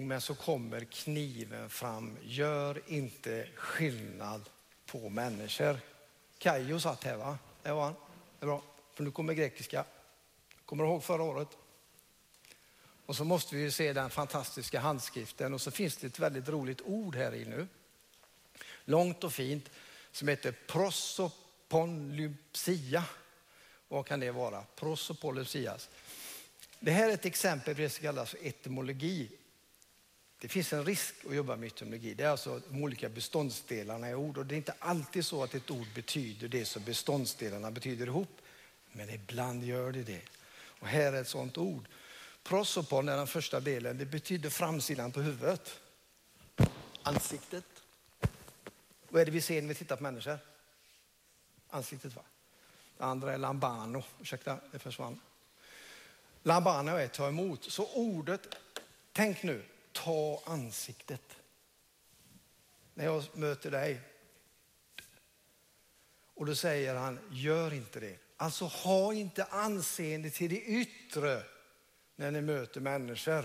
men så kommer kniven fram. Gör inte skillnad på människor. Kajo satt här, va? Det var han. Det är bra. För nu kommer grekiska. Kommer du ihåg förra året? Och så måste vi ju se den fantastiska handskriften. Och så finns det ett väldigt roligt ord här i nu. Långt och fint. Som heter prosopolypsia. Vad kan det vara? Prosopolypsias. Det här är ett exempel på det som kallas etymologi. Det finns en risk att jobba med etymologi. Det är alltså de olika beståndsdelarna i ord. Och det är inte alltid så att ett ord betyder det som beståndsdelarna betyder ihop. Men ibland gör det. Och här är ett sånt ord. Prosopon är den första delen. Det betyder framsidan på huvudet. Ansiktet. Vad är det vi ser när vi tittar på människor? Ansiktet, va? Det andra är lambano. Ursäkta, det försvann. Lambano är ta emot. Så ordet, tänk nu, ta ansiktet. När jag möter dig. Och då säger han, gör inte det. Alltså ha inte anseende till det yttre när ni möter människor.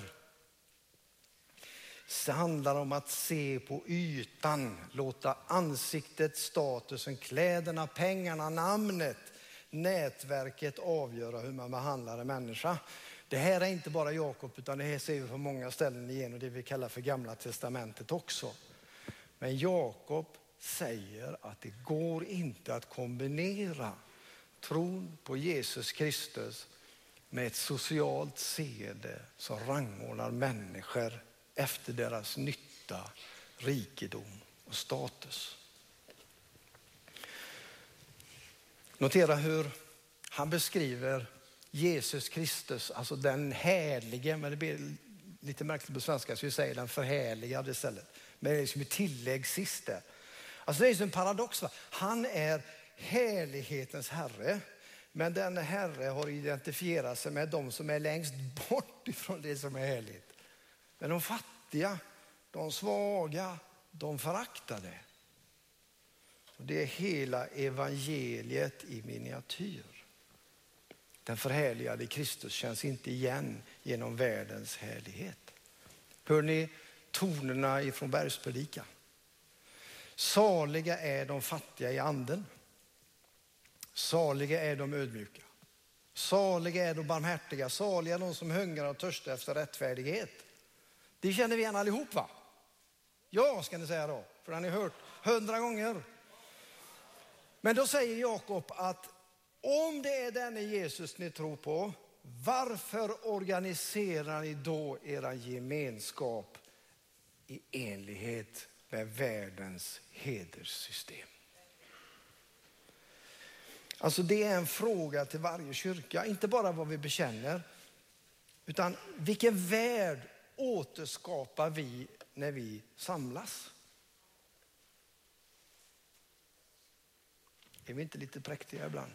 Det handlar om att se på ytan. Låta ansiktet, statusen, kläderna, pengarna, namnet, nätverket avgöra hur man behandlar en människa. Det här är inte bara Jakob, utan det här ser vi på många ställen igen och det vi kallar för Gamla testamentet också. Men Jakob säger att det går inte att kombinera tron på Jesus Kristus med ett socialt seende som rangordnar människor efter deras nytta, rikedom och status. Notera hur han beskriver Jesus Kristus, alltså den härlige, men det blir lite märkligt på svenska så vi säger den förhärligade istället. Men det är som ett tillägg sist där. Alltså det är som en paradox, va? Han är härlighetens herre, men den herre har identifierat sig med de som är längst bort ifrån det som är härligt. Men de fattiga, de svaga, de föraktade. Och det är hela evangeliet i miniatyr. Den förhärligade Kristus känns inte igen genom världens härlighet. Hör ni tonerna ifrån bergspredikan? Saliga är de fattiga i anden. Saliga är de ödmjuka. Saliga är de barmhärtiga. Saliga är de som hungrar och törstar efter rättfärdighet. Det känner vi igen allihop, va? Ja, ska ni säga då. För det har ni hört 100 gånger. Men då säger Jakob att om det är denne Jesus ni tror på, varför organiserar ni då era gemenskap i enlighet med världens hederssystem? Alltså det är en fråga till varje kyrka, inte bara vad vi bekänner, utan vilken värld återskapar vi när vi samlas? Är vi inte lite präktiga ibland?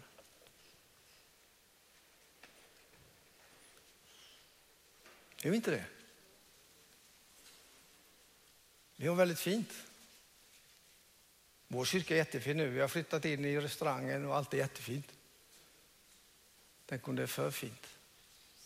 Är vi inte det? Vi har väldigt fint. Vår kyrka är jättefin nu. Vi har flyttat in i restaurangen och allt är jättefint. Tänk om det är för fint.